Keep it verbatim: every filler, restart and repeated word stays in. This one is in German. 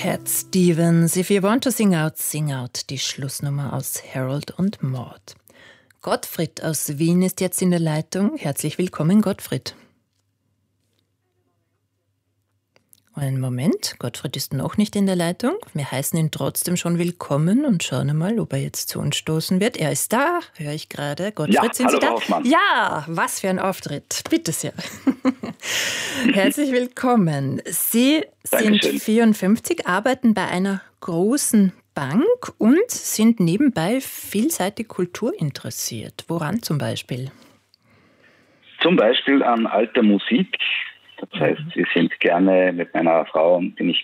Cat Stevens, If You Want to Sing Out, Sing Out, die Schlussnummer aus Harold und Maude. Gottfried aus Wien ist jetzt in der Leitung. Herzlich willkommen, Gottfried. Einen Moment, Gottfried ist noch nicht in der Leitung. Wir heißen ihn trotzdem schon willkommen und schauen mal, ob er jetzt zu uns stoßen wird. Er ist da, höre ich gerade. Gottfried, ja, sind hallo, Sie da? Hoffmann. Ja, was für ein Auftritt. Bitte sehr. Herzlich willkommen. Sie sind Dankeschön. vierundfünfzig, arbeiten bei einer großen Bank und sind nebenbei vielseitig kulturinteressiert. Woran zum Beispiel? Zum Beispiel an alter Musik. Das heißt, wir sind gerne mit meiner Frau, bin ich